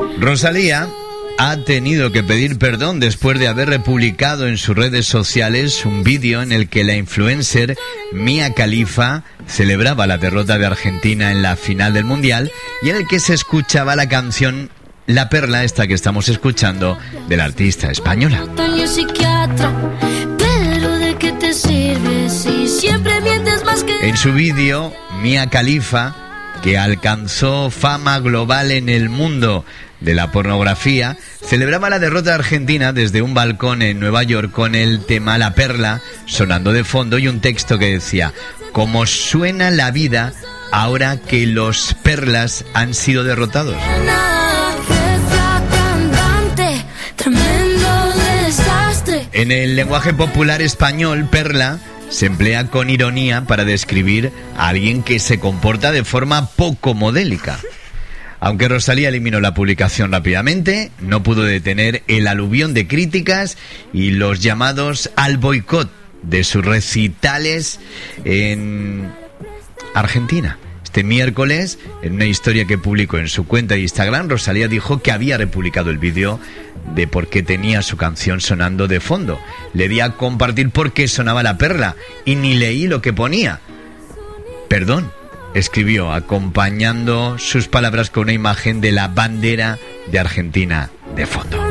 Rosalía ha tenido que pedir perdón después de haber republicado en sus redes sociales un vídeo en el que la influencer Mia Khalifa celebraba la derrota de Argentina en la final del Mundial y en el que se escuchaba la canción La Perla, esta que estamos escuchando, de la artista española. En su vídeo, Mia Khalifa, que alcanzó fama global en el mundo de la pornografía, celebraba la derrota de Argentina desde un balcón en Nueva York con el tema La Perla sonando de fondo y un texto que decía: "Como suena la vida ahora que los perlas han sido derrotados". En el lenguaje popular español, perla se emplea con ironía para describir a alguien que se comporta de forma poco modélica. Aunque Rosalía eliminó la publicación rápidamente, no pudo detener el aluvión de críticas y los llamados al boicot de sus recitales en Argentina. Este miércoles, en una historia que publicó en su cuenta de Instagram, Rosalía dijo que había republicado el vídeo de por qué tenía su canción sonando de fondo. Le di a compartir por qué sonaba La Perla y ni leí lo que ponía. Perdón, escribió, acompañando sus palabras con una imagen de la bandera de Argentina de fondo.